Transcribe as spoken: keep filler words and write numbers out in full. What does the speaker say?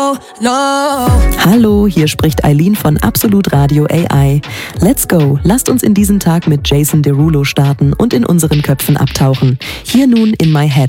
no, no. Hallo, hier spricht Eileen von Absolut Radio A I. Let's go, lasst uns in diesen Tag mit Jason Derulo starten und in unseren Köpfen abtauchen. Hier nun in My Head.